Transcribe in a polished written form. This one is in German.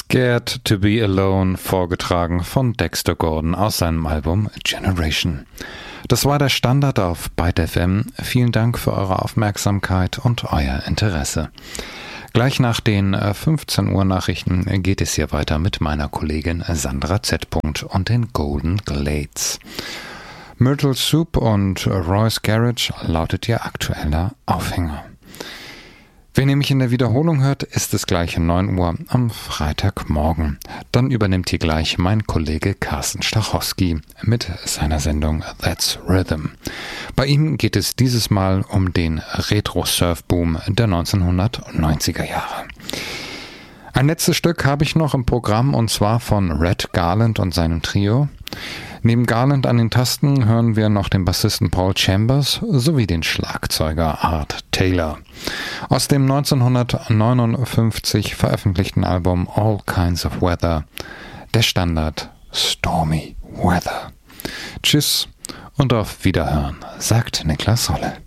Scared to be Alone, vorgetragen von Dexter Gordon aus seinem Album Generation. Das war der Standard auf Byte FM. Vielen Dank für eure Aufmerksamkeit und euer Interesse. Gleich nach den 15 Uhr Nachrichten geht es hier weiter mit meiner Kollegin Sandra Z. und den Golden Glades. Myrtle Soup und Royce Garage lautet ihr aktueller Aufhänger. Wen ihr mich in der Wiederholung hört, ist es gleich um 9 Uhr am Freitagmorgen. Dann übernimmt hier gleich mein Kollege Carsten Stachowski mit seiner Sendung That's Rhythm. Bei ihm geht es dieses Mal um den Retro-Surf-Boom der 1990er Jahre. Ein letztes Stück habe ich noch im Programm, und zwar von Red Garland und seinem Trio. Neben Garland an den Tasten hören wir noch den Bassisten Paul Chambers sowie den Schlagzeuger Art Taylor. Aus dem 1959 veröffentlichten Album All Kinds of Weather, der Standard Stormy Weather. Tschüss und auf Wiederhören, sagt Niklas Holle.